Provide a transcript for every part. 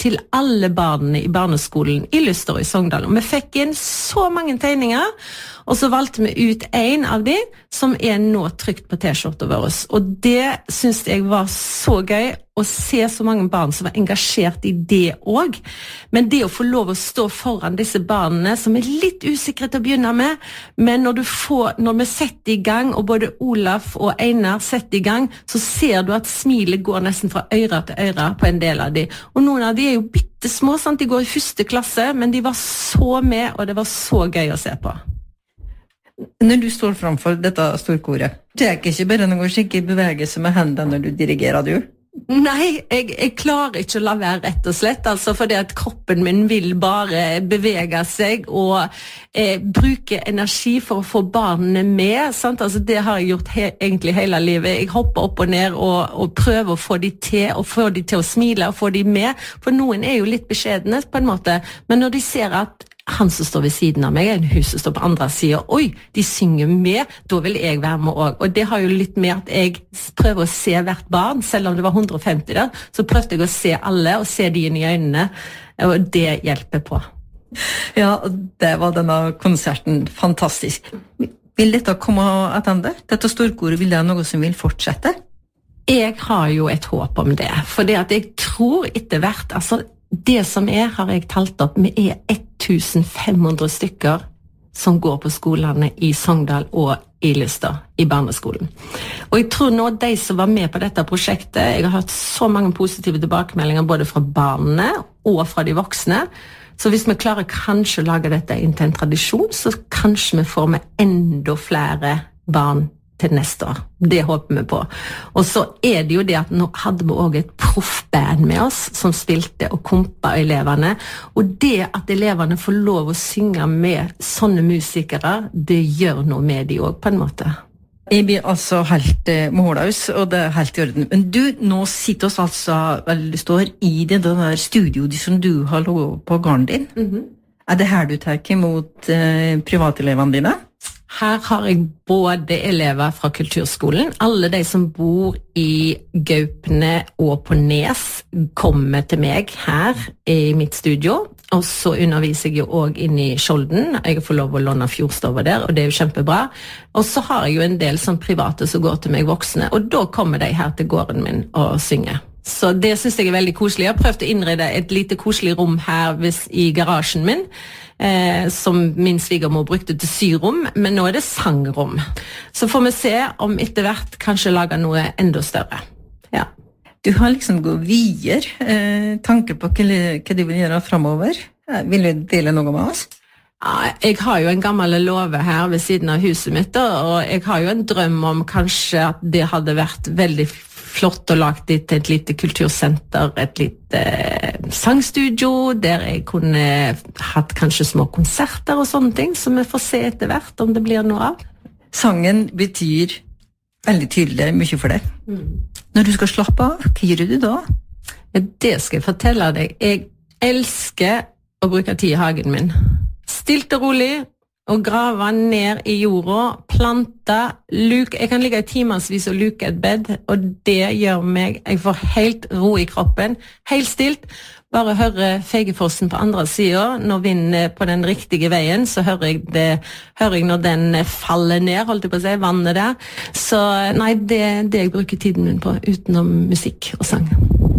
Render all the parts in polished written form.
til alle barnene i barneskolen i Lyster og i Sogndal. Og vi fikk inn så mange tegninger, og så valgte vi ut en av de som nå trykt på t-skjortet vår. Og det synes jeg var så gøy å se så mange barn som var engasjert i det også. Men det å få lov å stå foran disse barnene som litt usikre til å begynne med, men når vi setter i gang, og både Olaf og Einar setter i gang, så ser du at smilet går nesten fra øyre til øyre på en del av de. Og noen av de jo bitte små, sant? De går i første klasse, men de var så med, og det var så gøy å se på. Når du står framfor dette storkoret, det ikke bare noen skikkelig bevegelse med hendene når du dirigerer, du? Nei, jeg klarer ikke å la være rett og slett, altså fordi at kroppen min vil bare bevege seg og bruke energi for å få barnene med, sant? Altså det har jeg gjort egentlig hele livet. Jeg hopper opp og ned og prøver å få de til, og få de til å smile og få de med, for noen jo litt beskjedne på en måte, men når de ser at han som står ved siden av meg, en hus som står på andre siden, oi, de synger med, da vil jeg være med også. Og det har jo litt med at jeg prøver å se hvert barn, selv om det var 150 der, så prøvde jeg å se alle, og se de inn i øynene, og det hjelper på. Ja, det var denne konserten fantastisk. Vil dette komme attende? Dette storkoret, vil det noe som vil fortsette? Jeg har jo et håp om det, for det at jeg tror etter hvert, altså det som har jeg talt opp, vi 1500 stykker som går på skolene i Sogndal og i Lyster, i barneskolen. Og jeg tror nå de som var med på dette prosjektet, jeg har hatt så mange positive tilbakemeldinger både fra barnene og fra de voksne, så hvis vi klarer kanskje å lage dette inn til en tradisjon, så kanskje vi får med enda flere barn til neste år. Det håper vi på. Og så det jo det at nå hadde vi også et proffband med oss som spilte og kompa elevene, og det at elevene får lov å synge med sånne musikere, det gjør noe med de også på en måte. Jeg blir altså helt målaus, og det helt i orden. Men du, nå sitter oss altså, står i det der studioet som du har lovet på garden din. Det her du tar imot privatelevene dine? Her har jeg både elever fra kulturskolen, alle de som bor i Gaupne og på Nes kommer til meg her i mitt studio, og så underviser jeg jo også inn i Skjolden. Jeg får lov å låne Fjordstova der, og det jo kjempebra. Og så har jeg jo en del som private som går til meg voksne, og da kommer de her til gården min og synger. Så det synes jeg veldig koselig. Jeg har prøvd å innrede et lite koselig rom her i garasjen min, som min svigermor brukte til syrom, men nå det sangrom. Så får vi se om etter hvert kanskje lage noe enda større. Ja. Du har liksom gått videre tanker på hva du vil gjøre fremover. Vil du dele noe med oss? Ja, jeg har jo en gammel låve her ved siden av huset mitt, og jeg har jo en drøm om kanskje at det hadde vært veldig flott å lage det til et lite kultursenter, et lite sangstudio, der jeg kunne hatt kanskje små konserter og sånne ting, så vi får se etter hvert om det blir noe av. Sangen betyr veldig tydelig mye for deg. Når du skal slappe av, hva gjør du da? Ja, det skal jeg fortelle deg. Jeg elsker å bruke tid i hagen min. Stilt og rolig, og grave ned i jorda, plante, luke. Jeg kan ligge i timersvis og luke et bed, og det gjør meg, jeg får helt ro i kroppen, helt stilt, bare høre Feigefossen på andre siden, når vinden på den riktige veien, så hører jeg når den faller ned, holdt jeg på å si, vannet der. Så nei, det jeg bruker tiden min på, utenom musikk og sang.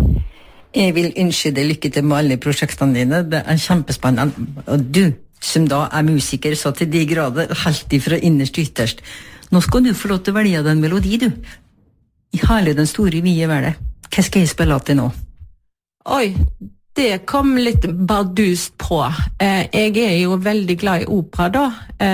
Jeg vil ønske deg lykke til med alle prosjektene dine, det kjempespennende, og du, som da musiker, så til de grader, helt ifra innerst ytterst. Nå skal du få lov til å velge den melodi, du. I hele den store, vide verden. Hva skal jeg spille til nå? Oi, det kom litt bardust på. Jeg jo veldig glad i opera da,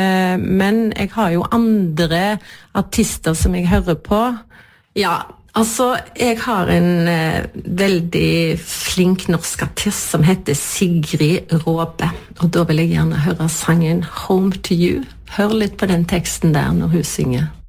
men jeg har jo andre artister som jeg hører på. Ja, altså, jeg har en veldig flink norsk artist som heter Sigrid Råbe, og da vil jeg gjerne høre sangen Home to You. Hør litt på den teksten der når hun synger.